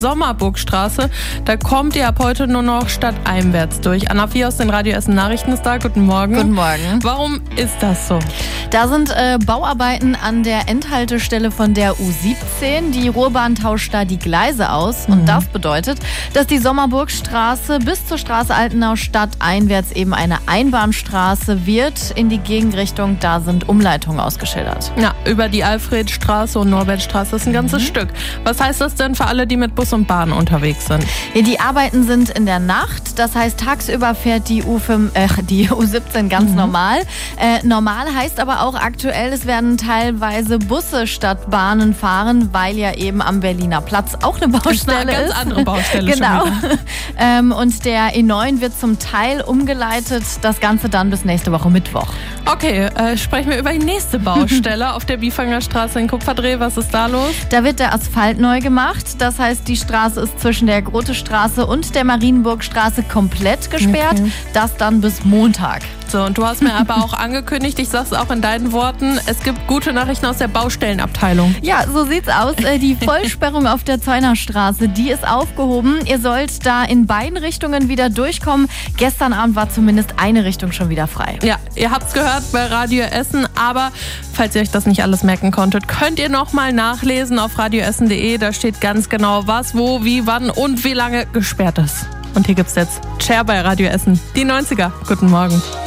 Sommerburgstraße. Da kommt ihr ab heute nur noch stadteinwärts durch. Anna Vieh aus den Radio Essen Nachrichten ist da. Guten Morgen. Guten Morgen. Warum ist das so? Da sind Bauarbeiten an der Endhaltestelle von der U17. Die Ruhrbahn tauscht da die Gleise aus. Und das bedeutet, dass die Sommerburgstraße bis zur Straße Altenau stadteinwärts eben eine Einbahnstraße wird. In die Gegenrichtung, da sind Umleitungen ausgeschildert. Ja, über die Alfredstraße und Norbertstraße ist ein ganzes Stück. Was heißt das denn für alle, die mit Bus und Bahn unterwegs sind? Ja, die Arbeiten sind in der Nacht. Das heißt, tagsüber fährt die U17 ganz normal. Normal heißt aber auch aktuell, es werden teilweise Busse statt Bahnen fahren, weil ja eben am Berliner Platz auch eine Baustelle ist. Eine ganz andere Baustelle genau. schon wieder. Und der E9 wird zum Teil umgeleitet. Das Ganze dann bis nächste Woche Mittwoch. Okay, sprechen wir über die nächste Baustelle auf der Biefanger Straße in Kupferdreh. Was ist da los? Da wird der Asphalt neu gemacht. Das heißt, die Straße ist zwischen der Grotestraße und der Marienburgstraße komplett gesperrt. Okay. Das dann bis Montag. So, und du hast mir aber auch angekündigt, ich sag's auch in deinen Worten, es gibt gute Nachrichten aus der Baustellenabteilung. Ja, so sieht's aus. Die Vollsperrung auf der Zeunerstraße, die ist aufgehoben. Ihr sollt da in beiden Richtungen wieder durchkommen. Gestern Abend war zumindest eine Richtung schon wieder frei. Ja, ihr habt's gehört bei Radio Essen, aber falls ihr euch das nicht alles merken konntet, könnt ihr nochmal nachlesen auf radioessen.de. Da steht ganz genau, was, wo, wie, wann und wie lange gesperrt ist. Und hier gibt's jetzt Cher bei Radio Essen. Die 90er. Guten Morgen.